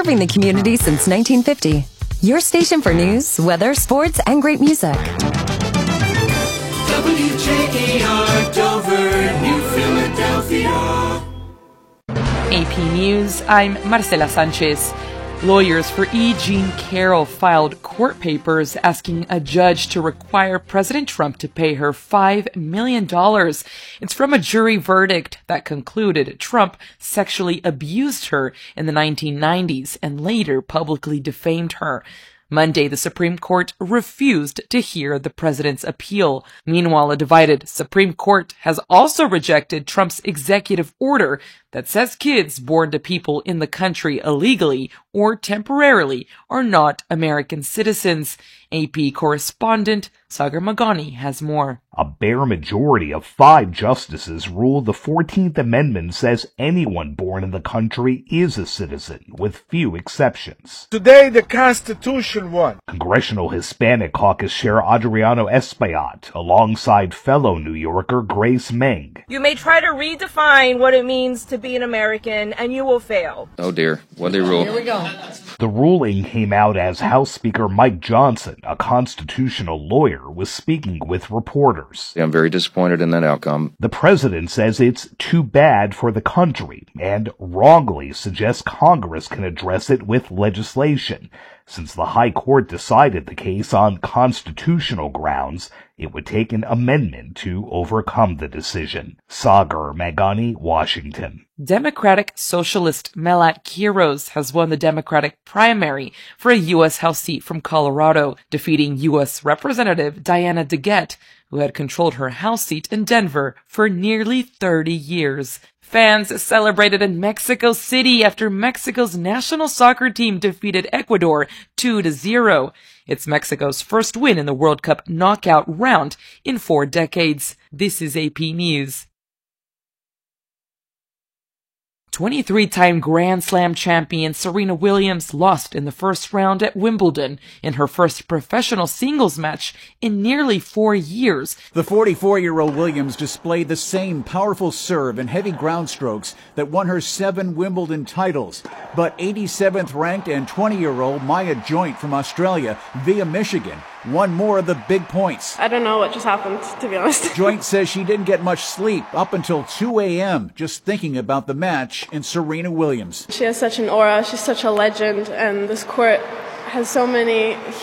serving the community since 1950. Your station for news, weather, sports, and great music. WJAR Dover, New Philadelphia. AP News, I'm Marcela Sanchez. Lawyers for E. Jean Carroll filed court papers asking a judge to require President Trump to pay her $5 million. It's from a jury verdict that concluded Trump sexually abused her in the 1990s and later publicly defamed her. Monday, the Supreme Court refused to hear the president's appeal. Meanwhile, a divided Supreme Court has also rejected Trump's executive order that says kids born to people in the country illegally or temporarily are not American citizens. AP correspondent Sagar Magani has more. A bare majority of 5 justices ruled the 14th Amendment says anyone born in the country is a citizen, with few exceptions. Today, the Constitution won. Congressional Hispanic Caucus Chair Adriano Espaillat, alongside fellow New Yorker Grace Meng. You may try to redefine what it means to be an American, and you will fail. Oh dear, what'd they rule? Here we go. The ruling came out as House Speaker Mike Johnson, a constitutional lawyer, was speaking with reporters. I'm very disappointed in that outcome. The president says it's too bad for the country and wrongly suggests Congress can address it with legislation. Since the High Court decided the case on constitutional grounds, it would take an amendment to overcome the decision. Sagar Magani, Washington. Democratic Socialist Melat Quiros has won the Democratic primary for a U.S. House seat from Colorado, defeating U.S. Representative Diana DeGette, who had controlled her House seat in Denver for nearly 30 years. Fans celebrated in Mexico City after Mexico's national soccer team defeated Ecuador 2-0. It's Mexico's first win in the World Cup knockout round in 4 decades. This is AP News. 23-time Grand Slam champion Serena Williams lost in the first round at Wimbledon in her first professional singles match in nearly 4 years. The 44-year-old Williams displayed the same powerful serve and heavy ground strokes that won her 7 Wimbledon titles. But 87th ranked and 20-year-old Maya Joint from Australia via Michigan won more of the big points. I don't know what just happened, to be honest. Joint says she didn't get much sleep up until 2 a.m. just thinking about the match and Serena Williams. She has such an aura, she's such a legend, and this court has so many